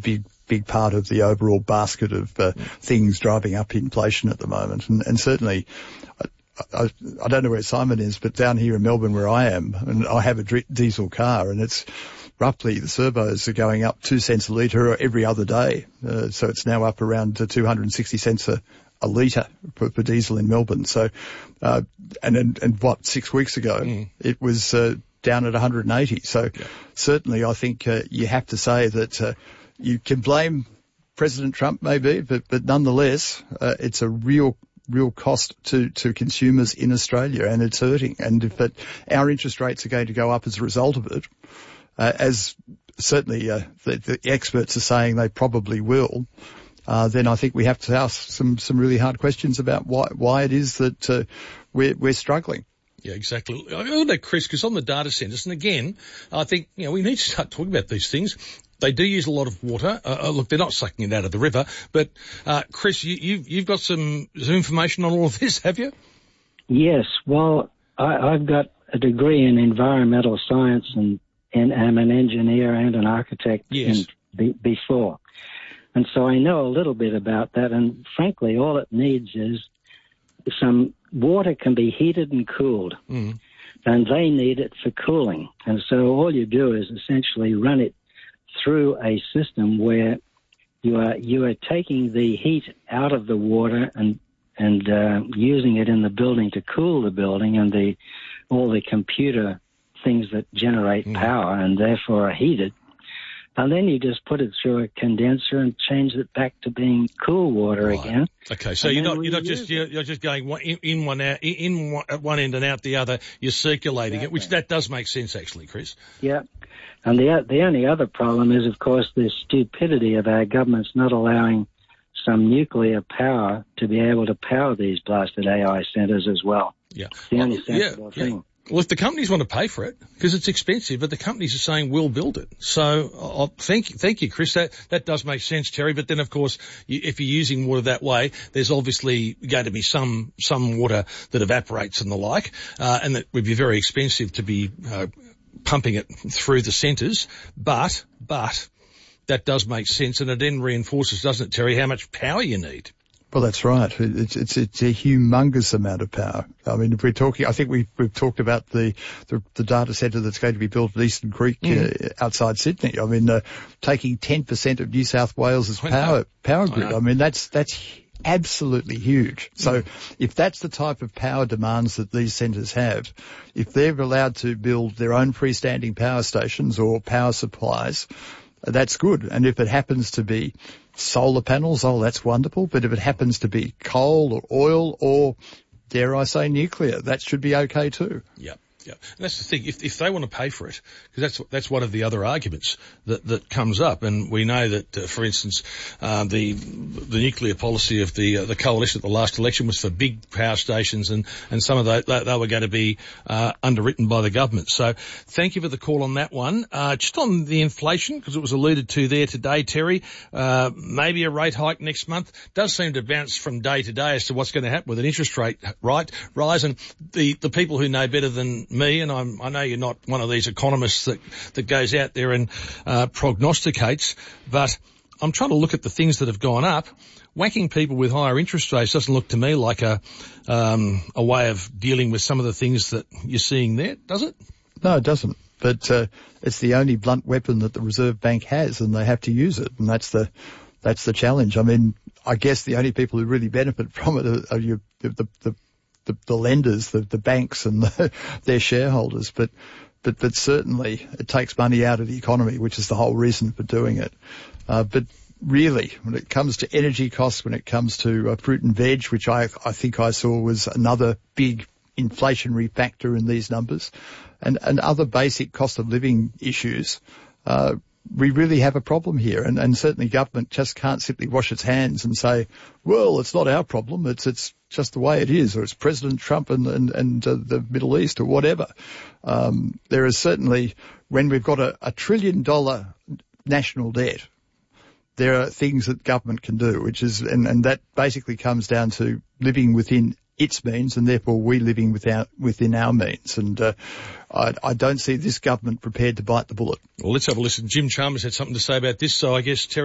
big part of the overall basket of things driving up inflation at the moment. And certainly, I don't know where Simon is, but down here in Melbourne where I am, and I have a diesel car, and it's roughly, the servos are going up 2 cents a litre every other day. So it's now up around 260 cents a litre for diesel in Melbourne. So, and what, 6 weeks ago, it was down at 180. So certainly I think you have to say that you can blame President Trump maybe, but nonetheless, it's a real cost to consumers in Australia, and it's hurting. And if our interest rates are going to go up as a result of it, as certainly the experts are saying they probably will, then I think we have to ask some really hard questions about why it is that we're struggling. Yeah, exactly. I heard that, Chris, because on the data centres, and again, I think, we need to start talking about these things. They do use a lot of water. Look, they're not sucking it out of the river. But, Chris, you've got some information on all of this, have you? Yes. Well, I've got a degree in environmental science and I'm an engineer and an architect before. And so I know a little bit about that. And frankly, all it needs is some water can be heated and cooled. And they need it for cooling. And so all you do is essentially run it through a system where you are taking the heat out of the water and using it in the building to cool the building and all the computer things that generate power and therefore are heated. And then you just put it through a condenser and change it back to being cool water again. Okay, so you're not just going in one out, at one end and out the other. You're circulating it, which that does make sense actually, Chris. Yeah, and the only other problem is, of course, the stupidity of our governments not allowing some nuclear power to be able to power these blasted AI centres as well. Yeah, it's the only sensible thing. Well, if the companies want to pay for it, because it's expensive, but the companies are saying we'll build it. So thank you, Chris. That does make sense, Terry. But then, of course, if you're using water that way, there's obviously going to be some water that evaporates and the like, and that would be very expensive to be pumping it through the centres. But that does make sense, and it then reinforces, doesn't it, Terry, how much power you need? Well, that's right. It's a humongous amount of power. I mean, if we're talking, I think we've talked about the data centre that's going to be built at Eastern Creek outside Sydney. I mean, taking 10% of New South Wales' power grid. I mean, that's absolutely huge. So if that's the type of power demands that these centres have, if they're allowed to build their own freestanding power stations or power supplies, that's good. And if it happens to be solar panels, that's wonderful. But if it happens to be coal or oil or, dare I say, nuclear, that should be okay too. Yeah. Yeah, and that's the thing. If they want to pay for it, because that's one of the other arguments that comes up, and we know that, for instance, the nuclear policy of the coalition at the last election was for big power stations, and some of they were going to be underwritten by the government. So, thank you for the call on that one. Just on the inflation, because it was alluded to there today, Terry, maybe a rate hike next month does seem to bounce from day to day as to what's going to happen with an interest rate rise, and the people who know better than me, and I know you're not one of these economists that goes out there and prognosticates, but I'm trying to look at the things that have gone up. Whacking people with higher interest rates doesn't look to me like a way of dealing with some of the things that you're seeing there, does it? No, it doesn't. But it's the only blunt weapon that the Reserve Bank has, and they have to use it, and that's the challenge. I mean, I guess the only people who really benefit from it are the lenders, the banks and their shareholders, but certainly it takes money out of the economy, which is the whole reason for doing it. But really, when it comes to energy costs, when it comes to fruit and veg, which I think I saw was another big inflationary factor in these numbers, and other basic cost of living issues, we really have a problem here, and certainly government just can't simply wash its hands and say, well, it's not our problem, it's just the way it is, or it's President Trump and the Middle East or whatever. There is certainly, when we've got a $1 trillion national debt, there are things that government can do, which is, and that basically comes down to living within its means, and therefore we living within our means. And I don't see this government prepared to bite the bullet. Well, let's have a listen. Jim Chalmers had something to say about this, so I guess, Terry,